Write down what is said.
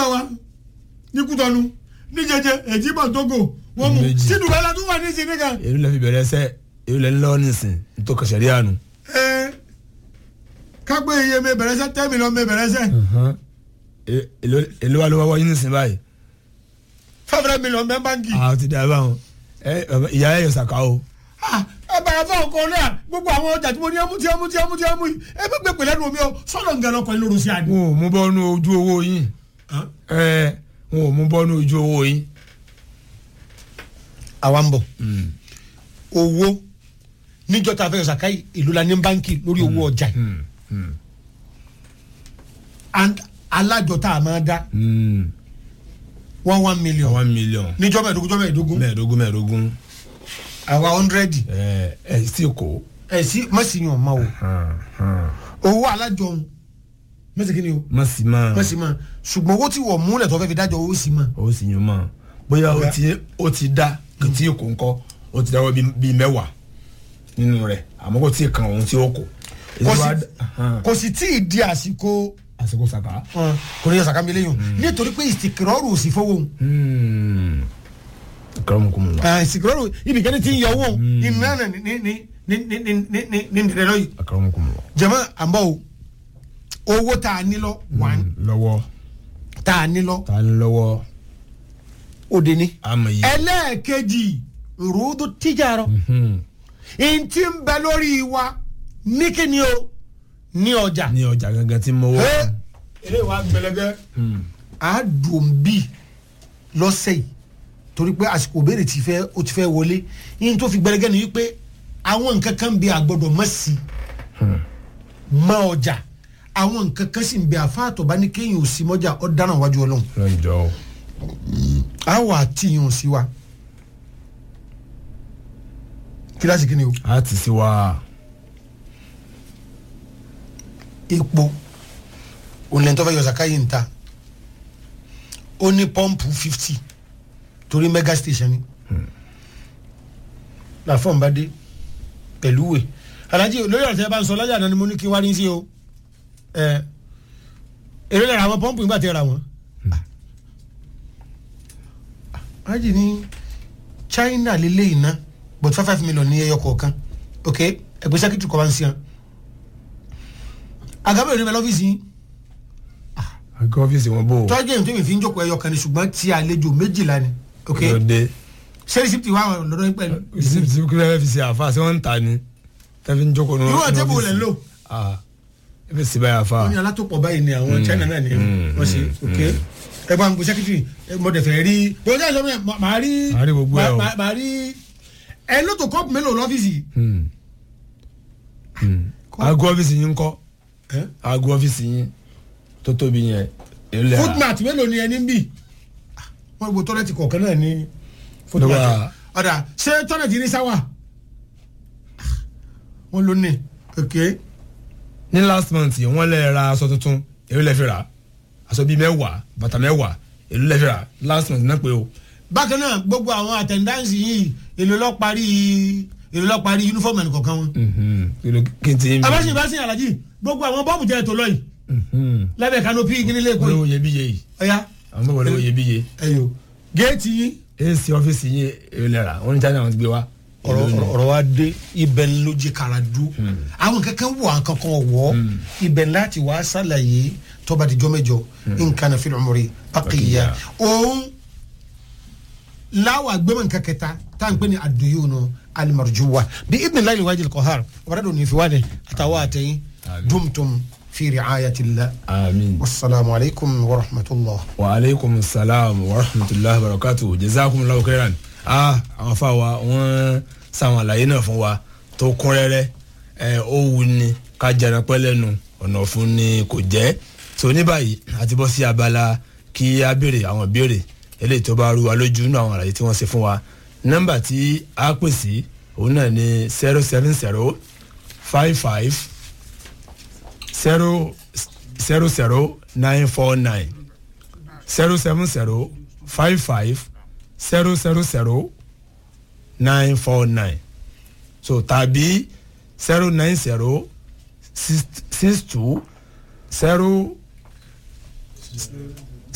náà wá ní Kútọ́nù ní jẹjẹ Èjìgbò Tógò wọ́n mú sínú bẹ́ẹ̀ la tún wà ní ìsinmi kan. èlò lẹ́ fi bẹ̀rẹ̀ ẹsẹ̀ èlò lẹ́ lọ́wọ́ nísìn nítorí kẹsẹ̀rí àánú. kápẹ́ iye mi bẹ̀rẹ̀ ẹsẹ̀ 10 million mi bẹ̀rẹ̀ ẹsẹ̀. èlò wa ló wá wáyé nísìn báyìí. 500 million bẹ́ẹ̀ báńkì. ti dà báwọn ìyá ẹ̀ yọ sàkà o. ẹ bàrà fún ọkọ náà gbogbo àwọn ọjà tí mo ní ẹmú yìí ẹ bẹ gbé pẹ̀lẹ́ nu omi ọ sọlọ ń gẹlẹ ọkọ yìí lóru sí àdé. wọn ò mú bọ́ọ̀nù ojú owó yín wọn ò mú bọ́ọ̀nù ojú owó yín. àwa ń bọ̀ owó níjọ́ tá a fẹ́ yọ sàkà ìlú la ní báńkì lórí owó ọjà yìí and alájọ tá a máa dá 1 million níjọ́ mẹ́ẹ̀ẹ́dógún àwa 100. sí kò. sí mọ̀sí yàn máa o owó alájọ mọ̀sí kí ni o. mọ̀sí máa ṣùgbọ́n owó tí wọ́n múlẹ̀ tó fẹ́ fi dájọ́ owó sí máa. owó sì yàn máa bóyá ó ti dá kò tí kò ń kọ́ ó ti dáwọ́ bíi 10 nínú rẹ̀ àmọ́ kò tí ì kan ohun tí ó kò. kò sì tí ì di àsìkò sàkà. kò ní yẹ sàkà mi léyìn nítorí pé ìsìkìrọ́rù ò sì fowó. ìsìkìrọ́rù ibi kẹ́ni tí ń yọ owó inú náà ní nìrẹ́ lọ́yìn. jẹ́mọ́ àmbọ̀ o owó tá a nílọ one. lọ́wọ́. tá a nílọ. lọ́wọ́. òde ni. àmọ́ yìí. ẹlẹ́ẹ̀kejì rúdú tíjàrọ̀. ntí ń bẹ lórí wa ní kíni o ní ọjà. ní ọjà gangan tí mo wọ. eré wa gbẹlẹgẹ. a dùn bí lọ́sẹ̀ yìí torí pé àsìkò béèrè ti fẹ́ wọlé yín tó fi gbẹlẹgẹ ni wípé àwọn nǹkan kan bí agbọ́dọ̀ mọ̀ sí mọ́ ọjà àwọn nǹkan kan sì ń bẹ àfáàtọ̀ bá ní kéèyàn ò sí mọ́jà ọ́ dáná wájú Ọlọ́run. lọ́jọ́. àwọn àtìyàn sí wa kíláàsì kí ni o. a ti sí wa. epo onlẹ́ntọ́ fẹ́ yọ sàkáyé ń ta ó ní pọ́ǹpù 50 torí mega station ni làfọ̀n bá dé pẹ̀lú wẹ̀ alájí lórí ọ̀tẹ̀ bá ń sọ lájà náà ni mo ní kí wá ní sí o èrè lára àwọn pọ́ǹpù nígbà tí ẹ ra wọn. alájí ní China lélẹ́yìn náà but 5 million ní ẹyọ kọ̀ọ̀kan ok ẹgbẹ́ sẹ́kítì kọ́ bá ń sí wọn. àgàbẹ̀ òní bẹ lọ́fíìsì yín. àgọ́ ọ́fíìsì wọn bò. tọ́jú èyí tó mi fi ń jókòó ẹyọ kan ni ṣùgbọ́n ti àlejò 12 ni. ok ṣé rìsíptì wà lọ́dọ̀ yín pẹ̀lú. rìsíptì kí wọ́n fi ṣe àfa ṣé wọ́n ń ta ni tẹ́fí ń jókòó ní. irú ọ̀tẹ́ bò lẹ̀ ń lò. ẹ fi ṣe báyà fa. wọ́n ní alátòpọ̀ báyìí ni àwọn China náà ni wọ́n ṣe ok ẹ bá ń gbé sẹ́kítì mo dẹ̀ fẹ́ rí bóyá ìṣọ́ mi màá rí gbogbo ẹ̀ o màá rí ẹ lóto kọ́ọ̀pù mélòó lọ́fíìsì. àgọ́ ọ́fíìsì yín ń kọ́ àgọ́ ọ́fíìsì yín tó tóbi yẹn. footmat mélòó ni ẹni ń bì wọ́n gbọ́ tọ́lẹ̀tì kọ̀ọ̀kan náà ní footmat ọ̀dà ṣé tọ́lẹ̀tì ní sáwà wọ́n ló ní ok. ní last month wọ́n lè ra aṣọ tuntun èló lè fi rà aṣọ bíi 10 bàtà 10 èló lè fi rà last month náà pé o. bákan náà gbogbo àwọn attendance yìí èló ló parí uniform ẹnì kọ̀ọ̀kan wọn. abáṣe alájí gbogbo àwọn bọ́ọ̀mù jẹ́ ètò lọ́yìn lábẹ́ kanopi gínílé èkó olówó iyebíye yìí. ọ̀ya àwọn bọ́ọ̀lù olówó iyebíye. ẹyọ géètì yín. ac ọ́fíìsì yín èló lè rà wọ́n ní China wọn ti gbé wa. ọ̀rọ̀ wa dé ibẹ̀ ló jẹ́ kára dúró àwọn kankan wọ̀ àwọn kankan wọ̀ ibẹ̀ láti wá sàlàyé tọ́ba àtijọ́ mẹ́jọ nǹkan náà fi lọ́mọ́rí bákìyà òun láwà gbẹ́mọ̀ nǹkan kẹta tá à ń pè ní àdúyòónù alimarjuwa bí ibn láyé wájú kọ́hár ọ̀rẹ́ dò ní ìfiwádìí àtàwọn àtẹ̀yìn dumtum fi ri'ayatillah. àmín. wasalaamu alaykum wa rahmatulah. wa aleykum salaam wa rahmatulah barakatu jazakumullahu khairan. àwọn afáwa wọn sàwọn àlàyé náà fún wa tó kún rẹ́rẹ́ ó wù ní ká jẹran pẹ́ lẹ́nu ọ̀nà fún ni kò jẹ́ tó ní báyìí àti bọ́ sí abala kí á béèrè àwọn béèrè eléyìí tó bá rú wa lójú nínú àwọn àlàyé tí wọ́n ṣe fún wa nọ́mbà tí a pè sí òun náà ní 070 55 000 949 070 55 000 949 so tàbí 090 62 0